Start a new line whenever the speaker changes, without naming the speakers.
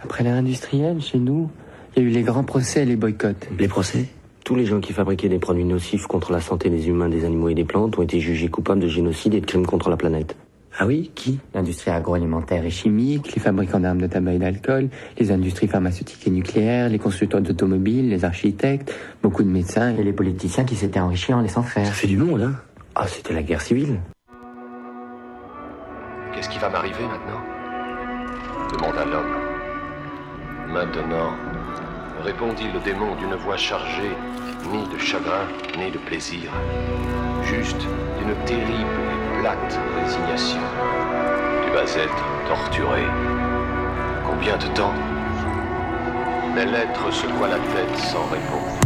Après l'ère industrielle, chez nous, il y a eu les grands procès et les boycotts.
Les procès ? Tous les gens qui fabriquaient des produits nocifs contre la santé des humains, des animaux et des plantes ont été jugés coupables de génocide et de crimes contre la planète. Ah oui ? Qui ?
L'industrie agroalimentaire et chimique, les fabricants d'armes de tabac et d'alcool, les industries pharmaceutiques et nucléaires, les constructeurs d'automobiles, les architectes, beaucoup de médecins et les politiciens qui s'étaient enrichis en laissant faire.
Ça fait du monde, hein ? Ah, c'était la guerre civile.
Qu'est-ce qui va m'arriver maintenant ? Demanda l'homme. Maintenant, répondit le démon d'une voix chargée, ni de chagrin, ni de plaisir, juste d'une terrible et plate résignation. Tu vas être torturé. Combien de temps ? Mais l'être secoua la tête sans répondre.